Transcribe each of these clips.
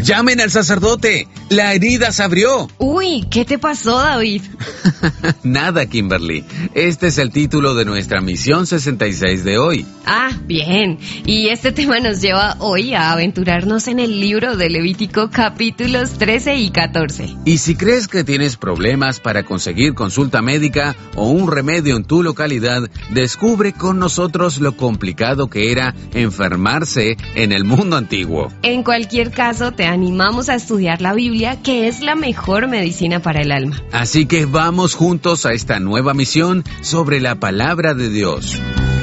¡Llamen al sacerdote! ¡La herida se abrió! Uy, ¿qué te pasó, David? Nada, Kimberly. Este es el título de nuestra misión 66 de hoy. Ah, bien. Y este tema nos lleva hoy a aventurarnos en el libro de Levítico capítulos 13 y 14. Y si crees que tienes problemas para conseguir consulta médica o un remedio en tu localidad, descubre con nosotros lo complicado que era enfermarse en el mundo antiguo. En cualquier caso, te animamos a estudiar la Biblia, que es la mejor medicina para el alma. Así que vamos juntos a esta nueva misión sobre la palabra de Dios.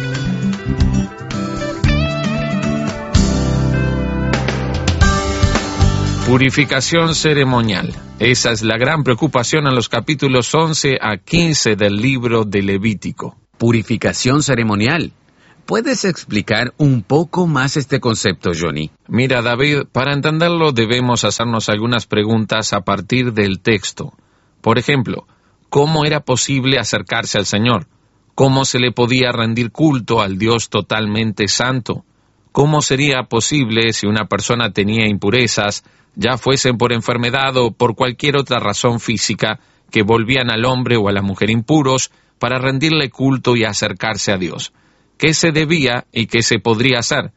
Purificación ceremonial. Esa es la gran preocupación en los capítulos 11 a 15 del libro de Levítico. Purificación ceremonial. ¿Puedes explicar un poco más este concepto, Johnny? Mira, David, para entenderlo debemos hacernos algunas preguntas a partir del texto. Por ejemplo, ¿cómo era posible acercarse al Señor? ¿Cómo se le podía rendir culto al Dios totalmente santo? ¿Cómo sería posible si una persona tenía impurezas, ya fuesen por enfermedad o por cualquier otra razón física, que volvían al hombre o a la mujer impuros para rendirle culto y acercarse a Dios? ¿Qué se debía y qué se podría hacer?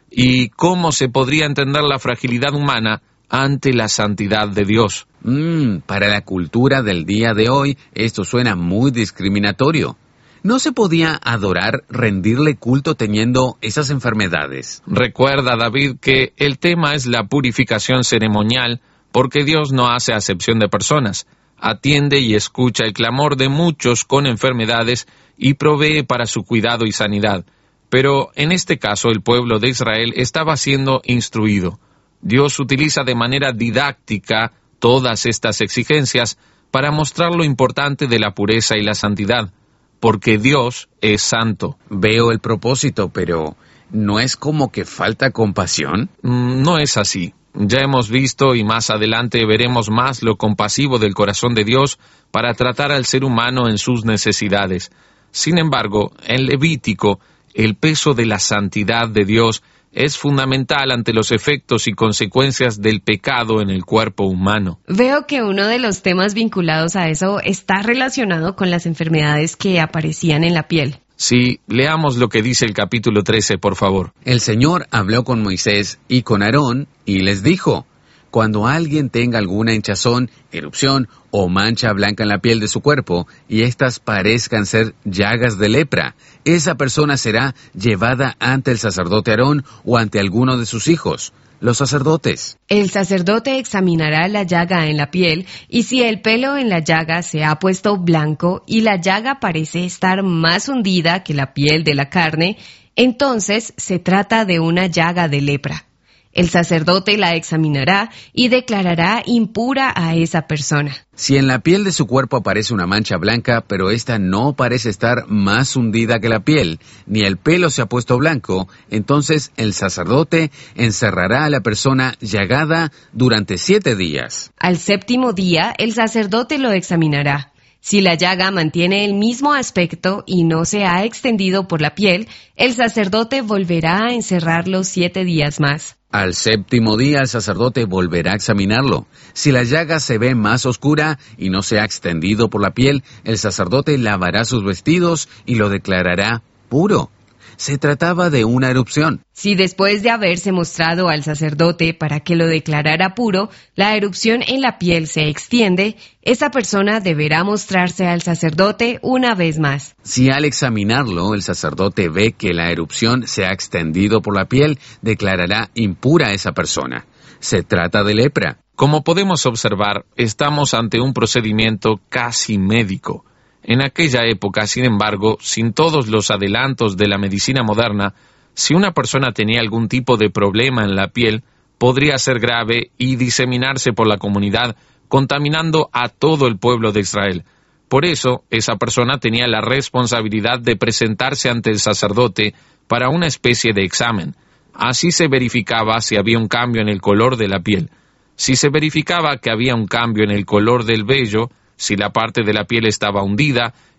¿Y cómo se podría entender la fragilidad humana ante la santidad de Dios? Para la cultura del día de hoy, esto suena muy discriminatorio. ¿No se podía adorar, rendirle culto teniendo esas enfermedades? Recuerda, David, que el tema es la purificación ceremonial, porque Dios no hace acepción de personas. Atiende y escucha el clamor de muchos con enfermedades y provee para su cuidado y sanidad. Pero en este caso el pueblo de Israel estaba siendo instruido. Dios utiliza de manera didáctica todas estas exigencias para mostrar lo importante de la pureza y la santidad, porque Dios es santo. Veo el propósito, pero ¿no es como que falta compasión? No es así. Ya hemos visto y más adelante veremos más lo compasivo del corazón de Dios para tratar al ser humano en sus necesidades. Sin embargo, en Levítico, el peso de la santidad de Dios es fundamental ante los efectos y consecuencias del pecado en el cuerpo humano. Veo que uno de los temas vinculados a eso está relacionado con las enfermedades que aparecían en la piel. Sí, leamos lo que dice el capítulo 13, por favor. El Señor habló con Moisés y con Aarón y les dijo: cuando alguien tenga alguna hinchazón, erupción o mancha blanca en la piel de su cuerpo, y éstas parezcan ser llagas de lepra, esa persona será llevada ante el sacerdote Aarón o ante alguno de sus hijos, los sacerdotes. El sacerdote examinará la llaga en la piel, y si el pelo en la llaga se ha puesto blanco y la llaga parece estar más hundida que la piel de la carne, entonces se trata de una llaga de lepra. El sacerdote la examinará y declarará impura a esa persona. Si en la piel de su cuerpo aparece una mancha blanca, pero esta no parece estar más hundida que la piel, ni el pelo se ha puesto blanco, entonces el sacerdote encerrará a la persona llagada durante 7 días. Al 7º día, el sacerdote lo examinará. Si la llaga mantiene el mismo aspecto y no se ha extendido por la piel, el sacerdote volverá a encerrarlo 7 días más. Al 7º día el sacerdote volverá a examinarlo. Si la llaga se ve más oscura y no se ha extendido por la piel, el sacerdote lavará sus vestidos y lo declarará puro. Se trataba de una erupción. Si después de haberse mostrado al sacerdote para que lo declarara puro, la erupción en la piel se extiende, esa persona deberá mostrarse al sacerdote una vez más. Si al examinarlo el sacerdote ve que la erupción se ha extendido por la piel, declarará impura a esa persona. Se trata de lepra. Como podemos observar, estamos ante un procedimiento casi médico. En aquella época, sin embargo, sin todos los adelantos de la medicina moderna, si una persona tenía algún tipo de problema en la piel, podría ser grave y diseminarse por la comunidad, contaminando a todo el pueblo de Israel. Por eso, esa persona tenía la responsabilidad de presentarse ante el sacerdote para una especie de examen. Así se verificaba si había un cambio en el color de la piel. Si se verificaba que había un cambio en el color del vello, si la parte de la piel estaba hundida,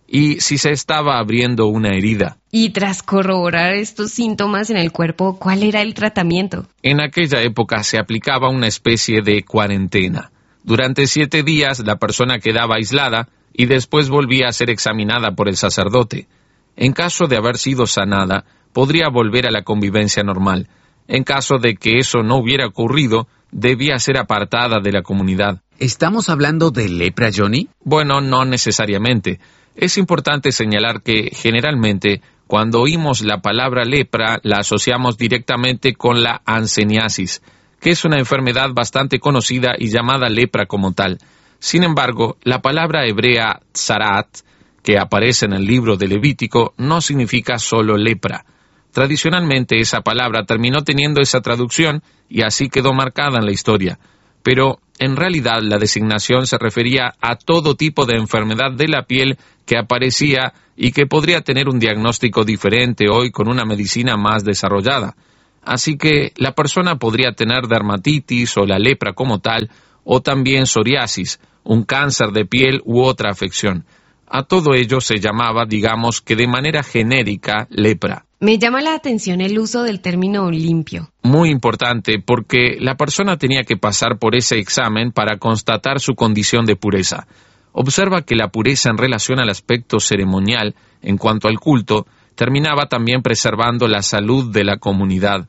y si se estaba abriendo una herida. Y tras corroborar estos síntomas en el cuerpo, ¿cuál era el tratamiento? En aquella época se aplicaba una especie de cuarentena. Durante 7 días la persona quedaba aislada y después volvía a ser examinada por el sacerdote. En caso de haber sido sanada, podría volver a la convivencia normal. En caso de que eso no hubiera ocurrido, debía ser apartada de la comunidad. ¿Estamos hablando de lepra, Johnny? Bueno, no necesariamente. Es importante señalar que, generalmente, cuando oímos la palabra lepra, la asociamos directamente con la anceniasis, que es una enfermedad bastante conocida y llamada lepra como tal. Sin embargo, la palabra hebrea tzarat, que aparece en el libro de Levítico, no significa solo lepra. Tradicionalmente esa palabra terminó teniendo esa traducción y así quedó marcada en la historia. Pero en realidad la designación se refería a todo tipo de enfermedad de la piel que aparecía y que podría tener un diagnóstico diferente hoy con una medicina más desarrollada. Así que la persona podría tener dermatitis o la lepra como tal, o también psoriasis, un cáncer de piel u otra afección. A todo ello se llamaba, digamos que de manera genérica, lepra. Me llama la atención el uso del término limpio. Muy importante, porque la persona tenía que pasar por ese examen para constatar su condición de pureza. Observa que la pureza en relación al aspecto ceremonial, en cuanto al culto, terminaba también preservando la salud de la comunidad.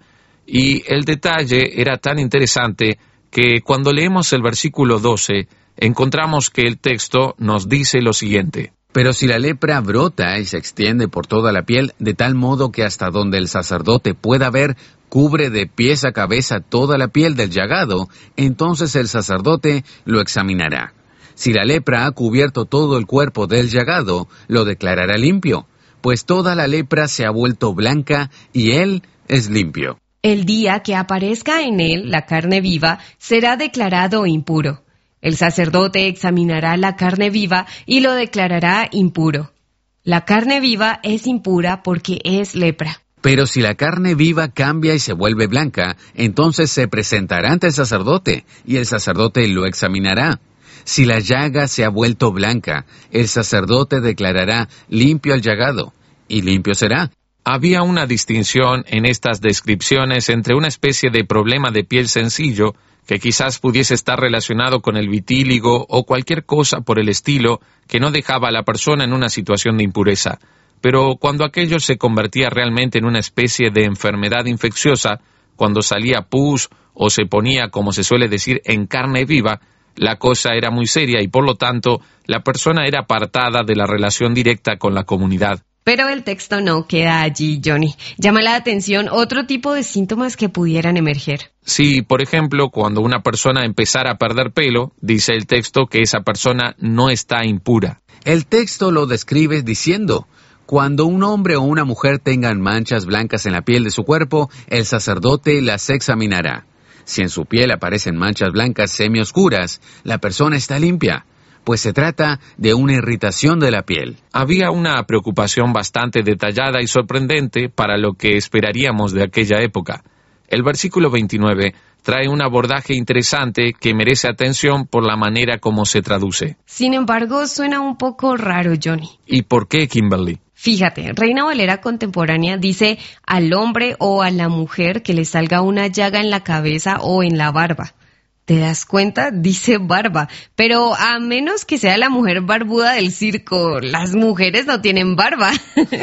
Y el detalle era tan interesante que cuando leemos el versículo 12, encontramos que el texto nos dice lo siguiente. Pero si la lepra brota y se extiende por toda la piel, de tal modo que hasta donde el sacerdote pueda ver, cubre de pies a cabeza toda la piel del llagado, entonces el sacerdote lo examinará. Si la lepra ha cubierto todo el cuerpo del llagado, lo declarará limpio, pues toda la lepra se ha vuelto blanca y él es limpio. El día que aparezca en él la carne viva, será declarado impuro. El sacerdote examinará la carne viva y lo declarará impuro. La carne viva es impura porque es lepra. Pero si la carne viva cambia y se vuelve blanca, entonces se presentará ante el sacerdote, y el sacerdote lo examinará. Si la llaga se ha vuelto blanca, el sacerdote declarará limpio el llagado, y limpio será. Había una distinción en estas descripciones entre una especie de problema de piel sencillo, que quizás pudiese estar relacionado con el vitíligo o cualquier cosa por el estilo que no dejaba a la persona en una situación de impureza. Pero cuando aquello se convertía realmente en una especie de enfermedad infecciosa, cuando salía pus o se ponía, como se suele decir, en carne viva, la cosa era muy seria y por lo tanto la persona era apartada de la relación directa con la comunidad. Pero el texto no queda allí, Johnny. Llama la atención otro tipo de síntomas que pudieran emerger. Sí, por ejemplo, cuando una persona empezara a perder pelo, dice el texto que esa persona no está impura. El texto lo describe diciendo: cuando un hombre o una mujer tengan manchas blancas en la piel de su cuerpo, el sacerdote las examinará. Si en su piel aparecen manchas blancas semioscuras, la persona está limpia, pues se trata de una irritación de la piel. Había una preocupación bastante detallada y sorprendente para lo que esperaríamos de aquella época. El versículo 29 trae un abordaje interesante que merece atención por la manera como se traduce. Sin embargo, suena un poco raro, Johnny. ¿Y por qué, Kimberly? Fíjate, Reina Valera contemporánea dice al hombre o a la mujer que le salga una llaga en la cabeza o en la barba. ¿Te das cuenta? Dice barba. Pero a menos que sea la mujer barbuda del circo, las mujeres no tienen barba.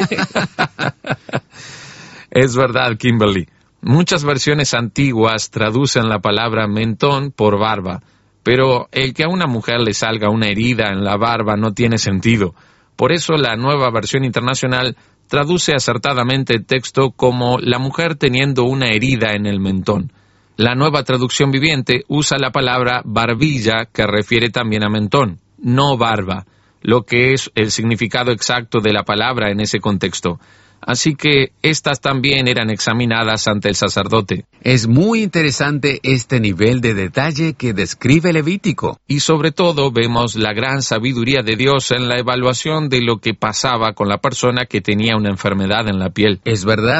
Es verdad, Kimberly. Muchas versiones antiguas traducen la palabra mentón por barba, pero el que a una mujer le salga una herida en la barba no tiene sentido. Por eso la Nueva Versión Internacional traduce acertadamente el texto como la mujer teniendo una herida en el mentón. La Nueva Traducción Viviente usa la palabra barbilla, que refiere también a mentón, no barba, lo que es el significado exacto de la palabra en ese contexto. Así que estas también eran examinadas ante el sacerdote. Es muy interesante este nivel de detalle que describe Levítico. Y sobre todo vemos la gran sabiduría de Dios en la evaluación de lo que pasaba con la persona que tenía una enfermedad en la piel. Es verdad.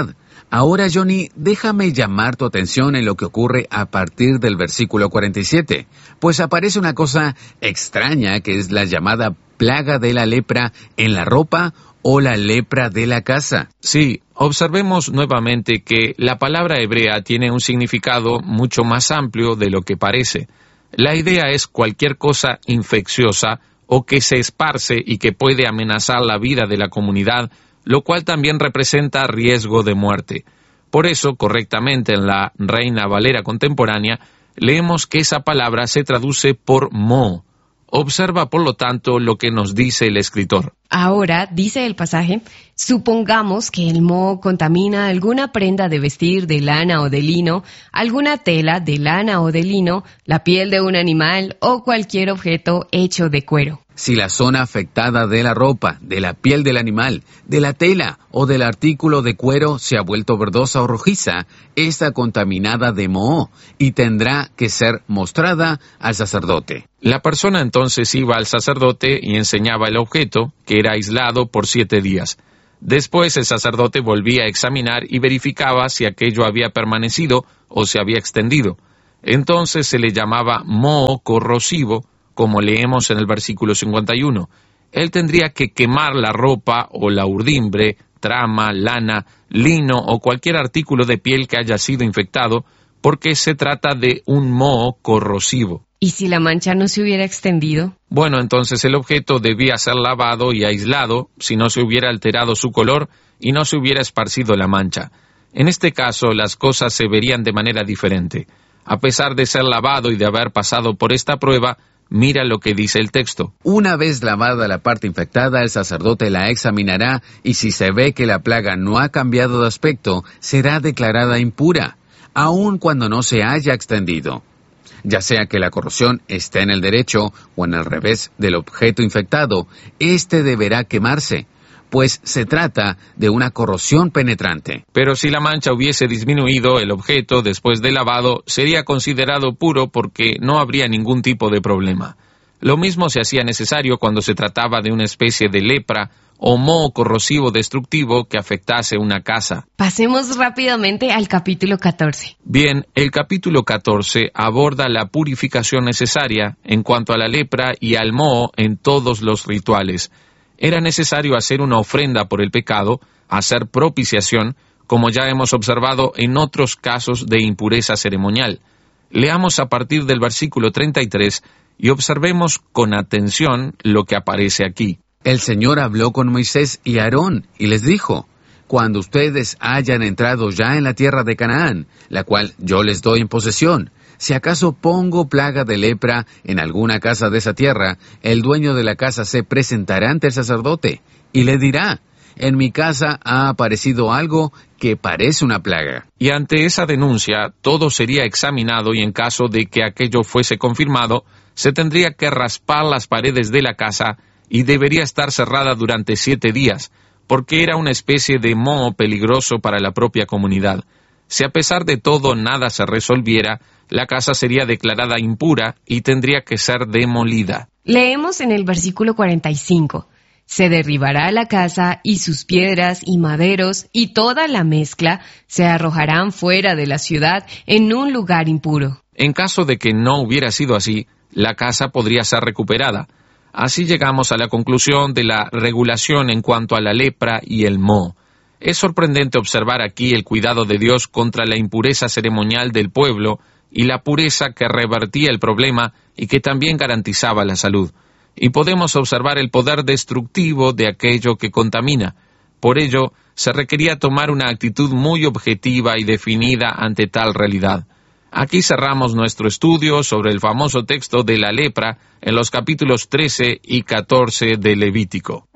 Ahora, Johnny, déjame llamar tu atención en lo que ocurre a partir del versículo 47, pues aparece una cosa extraña que es la llamada plaga de la lepra en la ropa o la lepra de la casa. Sí, observemos nuevamente que la palabra hebrea tiene un significado mucho más amplio de lo que parece. La idea es cualquier cosa infecciosa o que se esparce y que puede amenazar la vida de la comunidad, lo cual también representa riesgo de muerte. Por eso, correctamente en la Reina Valera contemporánea, leemos que esa palabra se traduce por moho. Observa, por lo tanto, lo que nos dice el escritor. Ahora, dice el pasaje, supongamos que el moho contamina alguna prenda de vestir de lana o de lino, alguna tela de lana o de lino, la piel de un animal o cualquier objeto hecho de cuero. Si la zona afectada de la ropa, de la piel del animal, de la tela o del artículo de cuero se ha vuelto verdosa o rojiza, está contaminada de moho y tendrá que ser mostrada al sacerdote. La persona entonces iba al sacerdote y enseñaba el objeto, que era aislado por 7 días. Después el sacerdote volvía a examinar y verificaba si aquello había permanecido o se había extendido. Entonces se le llamaba moho corrosivo, como leemos en el versículo 51. Él tendría que quemar la ropa o la urdimbre, trama, lana, lino o cualquier artículo de piel que haya sido infectado, porque se trata de un moho corrosivo. ¿Y si la mancha no se hubiera extendido? Bueno, entonces el objeto debía ser lavado y aislado si no se hubiera alterado su color y no se hubiera esparcido la mancha. En este caso, las cosas se verían de manera diferente. A pesar de ser lavado y de haber pasado por esta prueba, mira lo que dice el texto. Una vez lavada la parte infectada, el sacerdote la examinará y si se ve que la plaga no ha cambiado de aspecto, será declarada impura, aun cuando no se haya extendido. Ya sea que la corrosión esté en el derecho o en el revés del objeto infectado, éste deberá quemarse, pues se trata de una corrosión penetrante. Pero si la mancha hubiese disminuido, el objeto, después de lavado, sería considerado puro porque no habría ningún tipo de problema. Lo mismo se hacía necesario cuando se trataba de una especie de lepra o moho corrosivo destructivo que afectase una casa. Pasemos rápidamente al capítulo 14. Bien, el capítulo 14 aborda la purificación necesaria en cuanto a la lepra y al moho en todos los rituales. Era necesario hacer una ofrenda por el pecado, hacer propiciación, como ya hemos observado en otros casos de impureza ceremonial. Leamos a partir del versículo 33 y observemos con atención lo que aparece aquí. El Señor habló con Moisés y Aarón y les dijo: Cuando ustedes hayan entrado ya en la tierra de Canaán, la cual yo les doy en posesión, si acaso pongo plaga de lepra en alguna casa de esa tierra, el dueño de la casa se presentará ante el sacerdote y le dirá: en mi casa ha aparecido algo que parece una plaga. Y ante esa denuncia, todo sería examinado y en caso de que aquello fuese confirmado, se tendría que raspar las paredes de la casa y debería estar cerrada durante 7 días, porque era una especie de moho peligroso para la propia comunidad. Si a pesar de todo nada se resolviera, la casa sería declarada impura y tendría que ser demolida. Leemos en el versículo 45. Se derribará la casa y sus piedras y maderos y toda la mezcla se arrojarán fuera de la ciudad en un lugar impuro. En caso de que no hubiera sido así, la casa podría ser recuperada. Así llegamos a la conclusión de la regulación en cuanto a la lepra y el moho. Es sorprendente observar aquí el cuidado de Dios contra la impureza ceremonial del pueblo y la pureza que revertía el problema y que también garantizaba la salud. Y podemos observar el poder destructivo de aquello que contamina. Por ello, se requería tomar una actitud muy objetiva y definida ante tal realidad. Aquí cerramos nuestro estudio sobre el famoso texto de la lepra en los capítulos 13 y 14 de Levítico.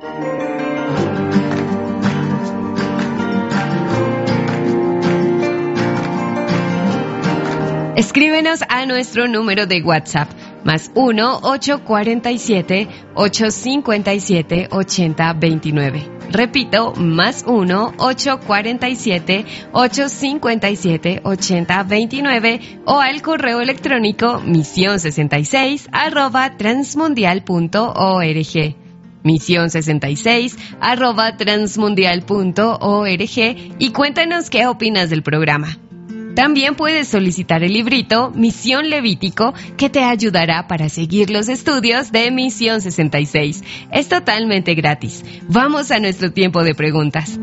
Escríbenos a nuestro número de WhatsApp, +1 847 857 8029. Repito, +1 847 857 8029 o al correo electrónico mision66@transmundial.org. misión66@transmundial.org y cuéntanos qué opinas del programa. También puedes solicitar el librito Misión Levítico, que te ayudará para seguir los estudios de Misión 66. Es totalmente gratis. Vamos a nuestro tiempo de preguntas.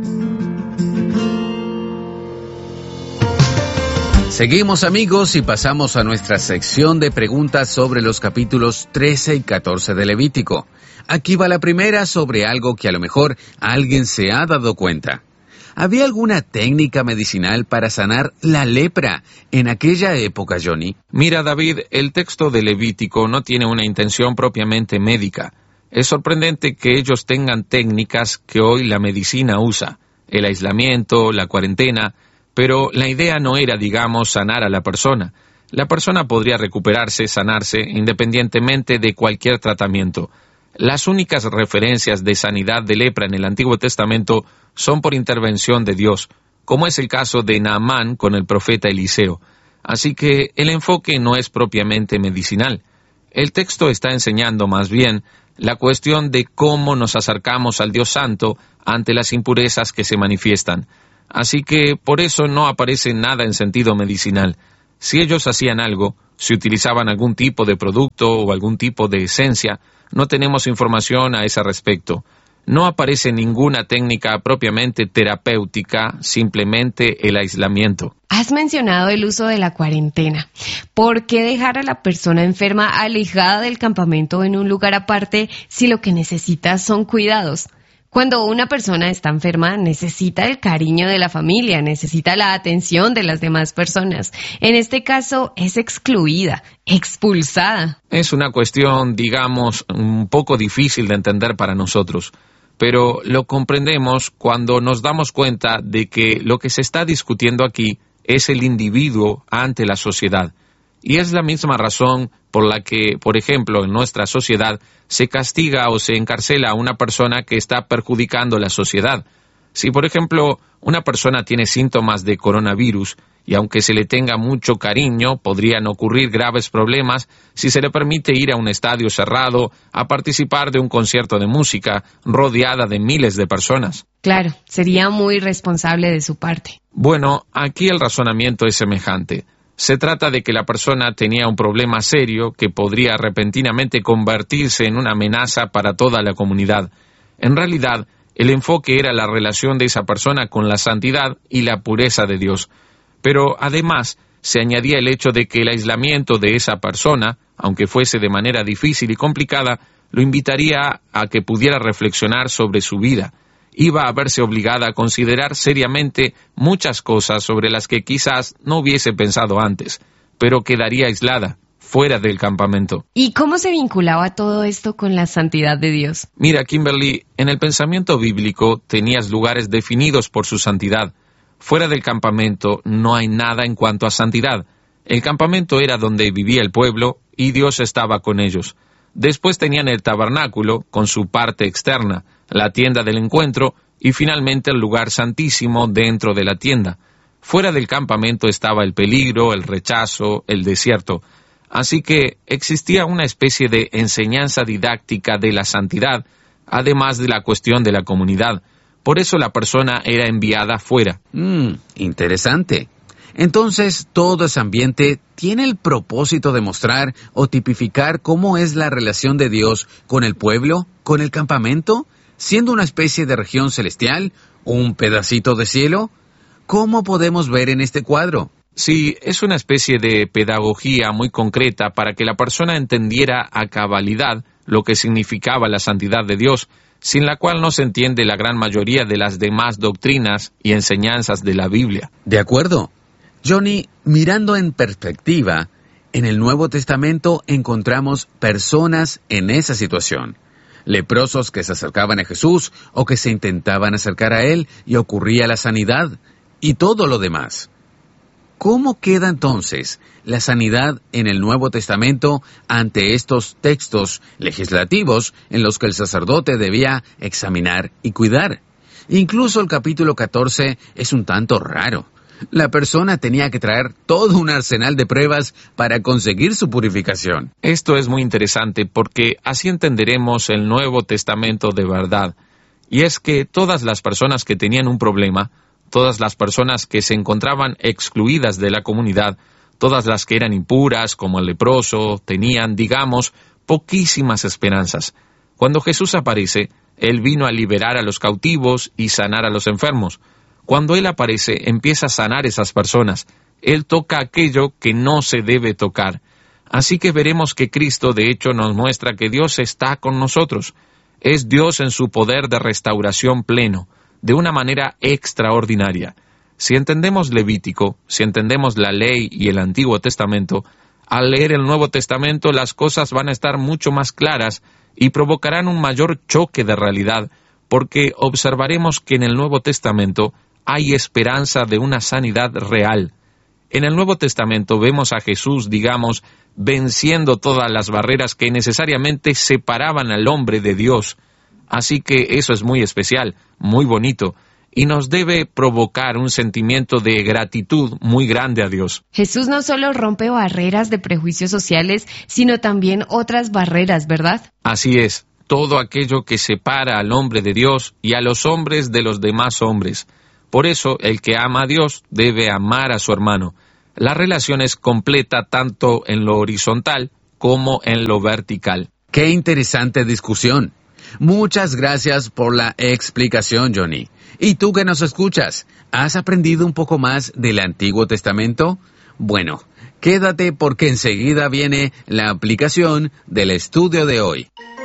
Seguimos, amigos, y pasamos a nuestra sección de preguntas sobre los capítulos 13 y 14 de Levítico. Aquí va la primera sobre algo que a lo mejor alguien se ha dado cuenta. ¿Había alguna técnica medicinal para sanar la lepra en aquella época, Johnny? Mira, David, el texto de Levítico no tiene una intención propiamente médica. Es sorprendente que ellos tengan técnicas que hoy la medicina usa, el aislamiento, la cuarentena, pero la idea no era, digamos, sanar a la persona. La persona podría recuperarse, sanarse, independientemente de cualquier tratamiento. Las únicas referencias de sanidad de lepra en el Antiguo Testamento son por intervención de Dios, como es el caso de Naamán con el profeta Eliseo. Así que el enfoque no es propiamente medicinal. El texto está enseñando más bien la cuestión de cómo nos acercamos al Dios Santo ante las impurezas que se manifiestan. Así que por eso no aparece nada en sentido medicinal. Si ellos hacían algo, si utilizaban algún tipo de producto o algún tipo de esencia, no tenemos información a ese respecto. No aparece ninguna técnica propiamente terapéutica, simplemente el aislamiento. Has mencionado el uso de la cuarentena. ¿Por qué dejar a la persona enferma alejada del campamento en un lugar aparte si lo que necesita son cuidados? Cuando una persona está enferma, necesita el cariño de la familia, necesita la atención de las demás personas. En este caso, es excluida, expulsada. Es una cuestión, digamos, un poco difícil de entender para nosotros, pero lo comprendemos cuando nos damos cuenta de que lo que se está discutiendo aquí es el individuo ante la sociedad. Y es la misma razón por la que, por ejemplo, en nuestra sociedad se castiga o se encarcela a una persona que está perjudicando a la sociedad. Si, por ejemplo, una persona tiene síntomas de coronavirus, y aunque se le tenga mucho cariño, podrían ocurrir graves problemas si se le permite ir a un estadio cerrado a participar de un concierto de música rodeada de miles de personas. Claro, sería muy irresponsable de su parte. Bueno, aquí el razonamiento es semejante. Se trata de que la persona tenía un problema serio que podría repentinamente convertirse en una amenaza para toda la comunidad. En realidad, el enfoque era la relación de esa persona con la santidad y la pureza de Dios. Pero además, se añadía el hecho de que el aislamiento de esa persona, aunque fuese de manera difícil y complicada, lo invitaría a que pudiera reflexionar sobre su vida. Iba a verse obligada a considerar seriamente muchas cosas sobre las que quizás no hubiese pensado antes, pero quedaría aislada, fuera del campamento. ¿Y cómo se vinculaba todo esto con la santidad de Dios? Mira, Kimberly, en el pensamiento bíblico tenías lugares definidos por su santidad. Fuera del campamento no hay nada en cuanto a santidad. El campamento era donde vivía el pueblo y Dios estaba con ellos. Después tenían el tabernáculo, con su parte externa, la tienda del encuentro y finalmente el lugar santísimo dentro de la tienda. Fuera del campamento estaba el peligro, el rechazo, el desierto. Así que existía una especie de enseñanza didáctica de la santidad, además de la cuestión de la comunidad. Por eso la persona era enviada fuera. Interesante. Entonces, todo ese ambiente tiene el propósito de mostrar o tipificar cómo es la relación de Dios con el pueblo, con el campamento, siendo una especie de región celestial, un pedacito de cielo. ¿Cómo podemos ver en este cuadro? Sí, es una especie de pedagogía muy concreta para que la persona entendiera a cabalidad lo que significaba la santidad de Dios, sin la cual no se entiende la gran mayoría de las demás doctrinas y enseñanzas de la Biblia. De acuerdo. Johnny, mirando en perspectiva, en el Nuevo Testamento encontramos personas en esa situación. Leprosos que se acercaban a Jesús o que se intentaban acercar a Él y ocurría la sanidad y todo lo demás. ¿Cómo queda entonces la sanidad en el Nuevo Testamento ante estos textos legislativos en los que el sacerdote debía examinar y cuidar? Incluso el capítulo 14 es un tanto raro. La persona tenía que traer todo un arsenal de pruebas para conseguir su purificación. Esto es muy interesante porque así entenderemos el Nuevo Testamento de verdad. Y es que todas las personas que tenían un problema, todas las personas que se encontraban excluidas de la comunidad, todas las que eran impuras, como el leproso, tenían, digamos, poquísimas esperanzas. Cuando Jesús aparece, Él vino a liberar a los cautivos y sanar a los enfermos. Cuando Él aparece, empieza a sanar esas personas. Él toca aquello que no se debe tocar. Así que veremos que Cristo, de hecho, nos muestra que Dios está con nosotros. Es Dios en su poder de restauración pleno, de una manera extraordinaria. Si entendemos Levítico, si entendemos la ley y el Antiguo Testamento, al leer el Nuevo Testamento las cosas van a estar mucho más claras y provocarán un mayor choque de realidad, porque observaremos que en el Nuevo Testamento hay esperanza de una sanidad real. En el Nuevo Testamento vemos a Jesús, digamos, venciendo todas las barreras que necesariamente separaban al hombre de Dios. Así que eso es muy especial, muy bonito, y nos debe provocar un sentimiento de gratitud muy grande a Dios. Jesús no solo rompe barreras de prejuicios sociales, sino también otras barreras, ¿verdad? Así es, todo aquello que separa al hombre de Dios y a los hombres de los demás hombres. Por eso, el que ama a Dios debe amar a su hermano. La relación es completa tanto en lo horizontal como en lo vertical. ¡Qué interesante discusión! Muchas gracias por la explicación, Johnny. ¿Y tú que nos escuchas? ¿Has aprendido un poco más del Antiguo Testamento? Bueno, quédate porque enseguida viene la aplicación del estudio de hoy.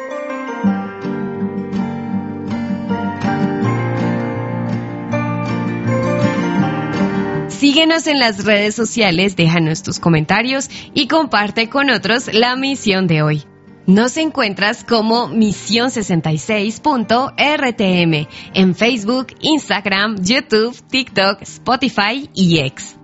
Síguenos en las redes sociales, déjanos tus comentarios y comparte con otros la misión de hoy. Nos encuentras como Misión66.rtm en Facebook, Instagram, YouTube, TikTok, Spotify y X.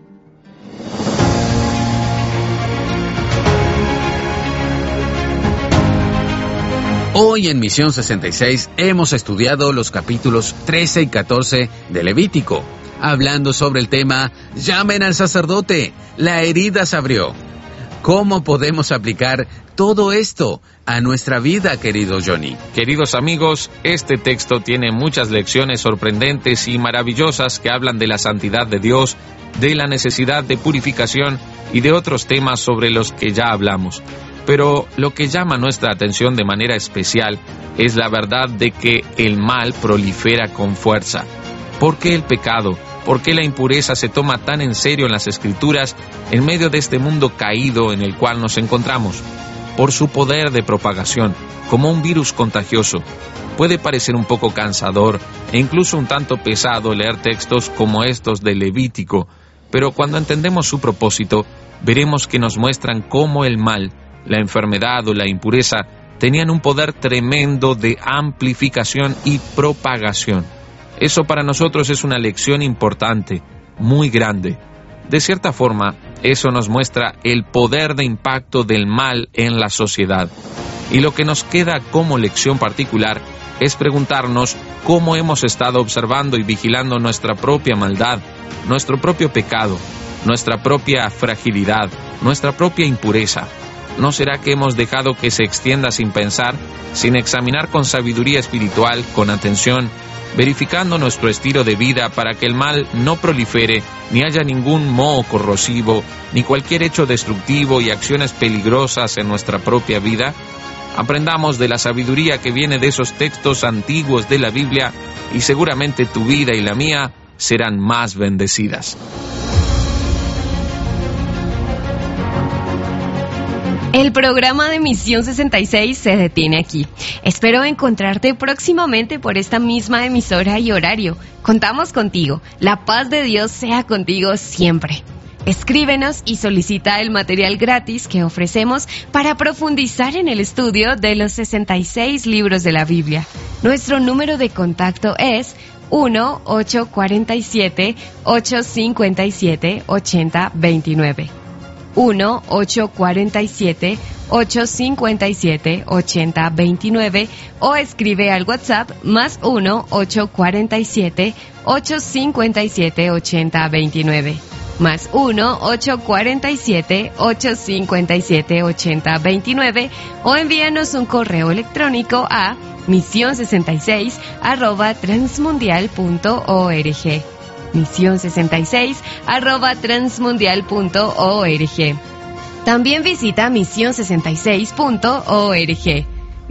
Hoy en Misión 66 hemos estudiado los capítulos 13 y 14 de Levítico, hablando sobre el tema «Llamen al sacerdote, la herida se abrió». ¿Cómo podemos aplicar todo esto a nuestra vida, querido Johnny? Queridos amigos, este texto tiene muchas lecciones sorprendentes y maravillosas que hablan de la santidad de Dios, de la necesidad de purificación y de otros temas sobre los que ya hablamos. Pero lo que llama nuestra atención de manera especial es la verdad de que el mal prolifera con fuerza. ¿Por qué el pecado? ¿Por qué la impureza se toma tan en serio en las Escrituras en medio de este mundo caído en el cual nos encontramos? Por su poder de propagación, como un virus contagioso. Puede parecer un poco cansador e incluso un tanto pesado leer textos como estos de Levítico, pero cuando entendemos su propósito, veremos que nos muestran cómo el mal, la enfermedad o la impureza tenían un poder tremendo de amplificación y propagación. Eso para nosotros es una lección importante, muy grande. De cierta forma, eso nos muestra el poder de impacto del mal en la sociedad. Y lo que nos queda como lección particular es preguntarnos cómo hemos estado observando y vigilando nuestra propia maldad, nuestro propio pecado, nuestra propia fragilidad, nuestra propia impureza. ¿No será que hemos dejado que se extienda sin pensar, sin examinar con sabiduría espiritual, con atención, verificando nuestro estilo de vida para que el mal no prolifere, ni haya ningún moho corrosivo, ni cualquier hecho destructivo y acciones peligrosas en nuestra propia vida? Aprendamos de la sabiduría que viene de esos textos antiguos de la Biblia y seguramente tu vida y la mía serán más bendecidas. El programa de Misión 66 se detiene aquí. Espero encontrarte próximamente por esta misma emisora y horario. Contamos contigo. La paz de Dios sea contigo siempre. Escríbenos y solicita el material gratis que ofrecemos para profundizar en el estudio de los 66 libros de la Biblia. Nuestro número de contacto es 1-847-857-8029. 1-847-857-8029 o escribe al WhatsApp más 1-847-857-8029. Más 1-847-857-8029 o envíanos un correo electrónico a misión66@transmundial.org. misión66@transmundial.org. También visita misión66.org.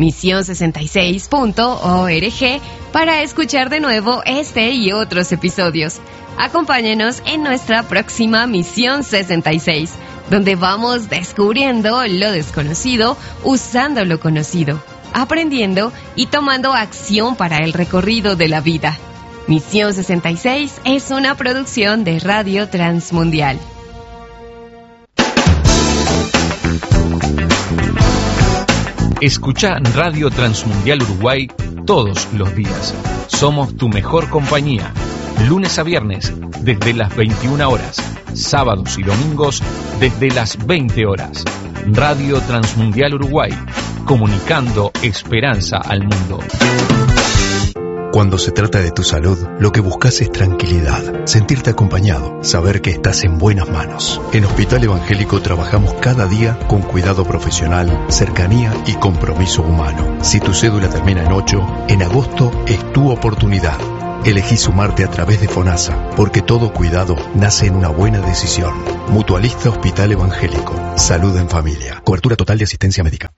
misión66.org para escuchar de nuevo este y otros episodios. Acompáñenos en nuestra próxima Misión 66, donde vamos descubriendo lo desconocido usando lo conocido, aprendiendo y tomando acción para el recorrido de la vida. Misión 66 es una producción de Radio Transmundial. Escucha Radio Transmundial Uruguay todos los días. Somos tu mejor compañía. Lunes a viernes, desde las 21 horas. Sábados y domingos, desde las 20 horas. Radio Transmundial Uruguay, comunicando esperanza al mundo. Cuando se trata de tu salud, lo que buscas es tranquilidad, sentirte acompañado, saber que estás en buenas manos. En Hospital Evangélico trabajamos cada día con cuidado profesional, cercanía y compromiso humano. Si tu cédula termina en 8, en agosto es tu oportunidad. Elegí sumarte a través de FONASA, porque todo cuidado nace en una buena decisión. Mutualista Hospital Evangélico. Salud en familia. Cobertura total de asistencia médica.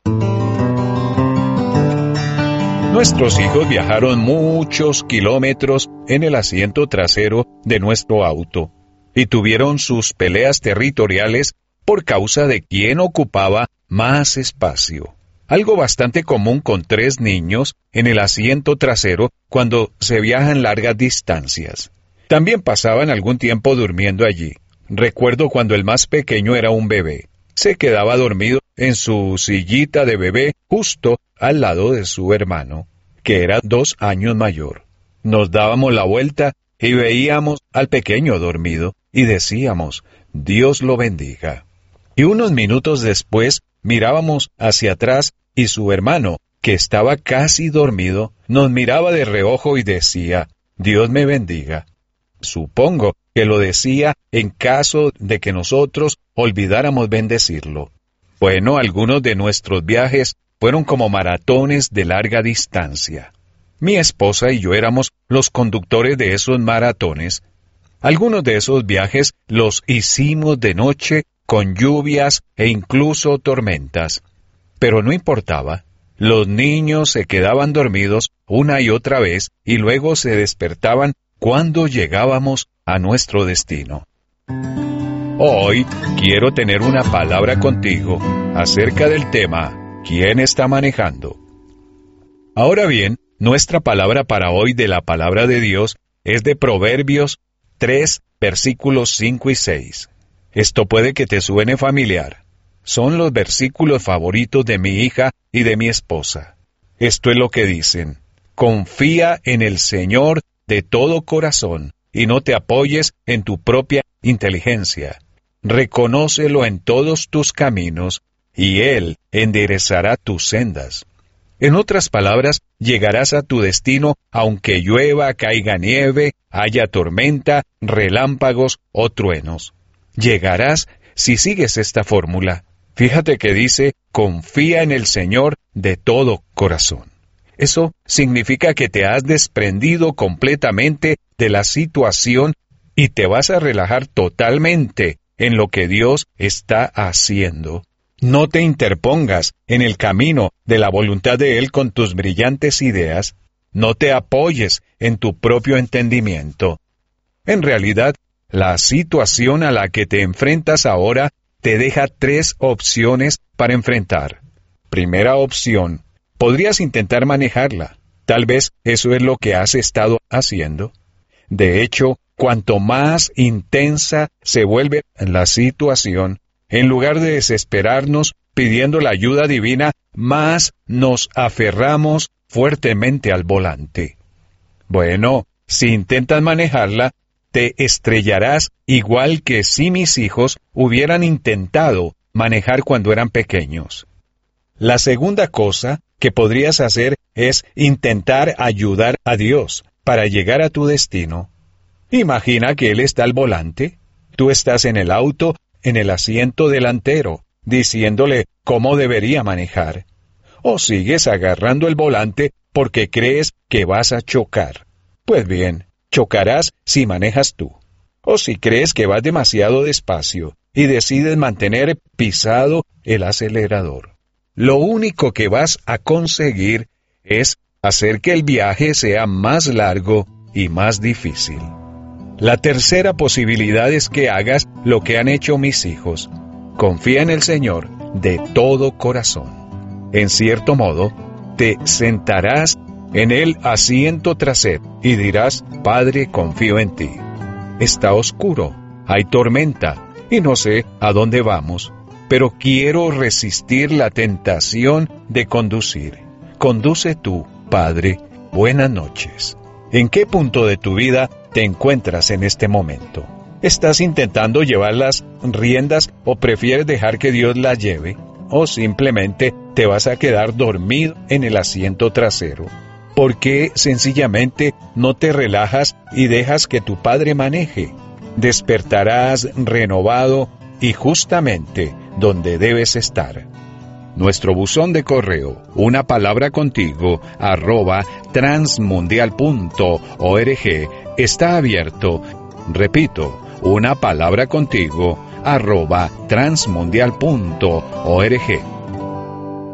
Nuestros hijos viajaron muchos kilómetros en el asiento trasero de nuestro auto y tuvieron sus peleas territoriales por causa de quién ocupaba más espacio. Algo bastante común con 3 niños en el asiento trasero cuando se viajan largas distancias. También pasaban algún tiempo durmiendo allí. Recuerdo cuando el más pequeño era un bebé. Se quedaba dormido en su sillita de bebé justo al lado de su hermano, que era 2 años mayor. Nos dábamos la vuelta y veíamos al pequeño dormido y decíamos, Dios lo bendiga. Y unos minutos después mirábamos hacia atrás y su hermano, que estaba casi dormido, nos miraba de reojo y decía, Dios me bendiga. Supongo que lo decía en caso de que nosotros olvidáramos bendecirlo. Bueno, algunos de nuestros viajes fueron como maratones de larga distancia. Mi esposa y yo éramos los conductores de esos maratones. Algunos de esos viajes los hicimos de noche, con lluvias e incluso tormentas. Pero no importaba. Los niños se quedaban dormidos una y otra vez y luego se despertaban cuando llegábamos a nuestro destino. Hoy quiero tener una palabra contigo acerca del tema ¿quién está manejando? Ahora bien, nuestra palabra para hoy de la palabra de Dios es de Proverbios 3, versículos 5 y 6. Esto puede que te suene familiar. Son los versículos favoritos de mi hija y de mi esposa. Esto es lo que dicen. Confía en el Señor de todo corazón y no te apoyes en tu propia inteligencia. Reconócelo en todos tus caminos y Él enderezará tus sendas. En otras palabras, llegarás a tu destino aunque llueva, caiga nieve, haya tormenta, relámpagos o truenos. Llegarás si sigues esta fórmula. Fíjate que dice, confía en el Señor de todo corazón. Eso significa que te has desprendido completamente de la situación y te vas a relajar totalmente en lo que Dios está haciendo. No te interpongas en el camino de la voluntad de Él con tus brillantes ideas. No te apoyes en tu propio entendimiento. En realidad, la situación a la que te enfrentas ahora te deja 3 opciones para enfrentar. Primera opción, podrías intentar manejarla. Tal vez eso es lo que has estado haciendo. De hecho, cuanto más intensa se vuelve la situación, en lugar de desesperarnos pidiendo la ayuda divina, más nos aferramos fuertemente al volante. Bueno, si intentas manejarla, te estrellarás igual que si mis hijos hubieran intentado manejar cuando eran pequeños. La segunda cosa que podrías hacer es intentar ayudar a Dios para llegar a tu destino. Imagina que Él está al volante, tú estás en el auto, en el asiento delantero, diciéndole cómo debería manejar. O sigues agarrando el volante porque crees que vas a chocar. Pues bien, chocarás si manejas tú. O si crees que vas demasiado despacio y decides mantener pisado el acelerador. Lo único que vas a conseguir es hacer que el viaje sea más largo y más difícil. La tercera posibilidad es que hagas lo que han hecho mis hijos. Confía en el Señor de todo corazón. En cierto modo, te sentarás en el asiento trasero y dirás, Padre, confío en ti. Está oscuro, hay tormenta y no sé a dónde vamos, pero quiero resistir la tentación de conducir. Conduce tú, Padre. Buenas noches. ¿En qué punto de tu vida te encuentras en este momento? ¿Estás intentando llevar las riendas o prefieres dejar que Dios las lleve? ¿O simplemente te vas a quedar dormido en el asiento trasero? ¿Por qué sencillamente no te relajas y dejas que tu Padre maneje? Despertarás renovado y justamente donde debes estar. Nuestro buzón de correo, unapalabracontigo @transmundial.org, está abierto. Repito, unapalabracontigo @transmundial.org.